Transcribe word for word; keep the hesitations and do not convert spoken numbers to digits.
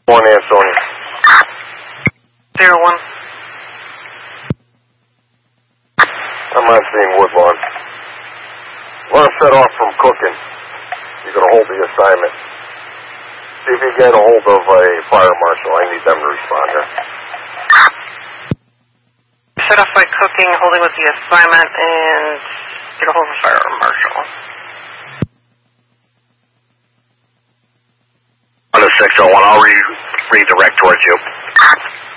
One Ansonia. Zero one. I'm not seeing Woodlawn. Well, I'm set off from cooking. You're going to hold the assignment. See if you get a hold of a fire marshal. I need them to respond here. Set off by cooking, holding with the assignment, and get a hold of a fire marshal. On the six oh one, I'll re redirect towards you.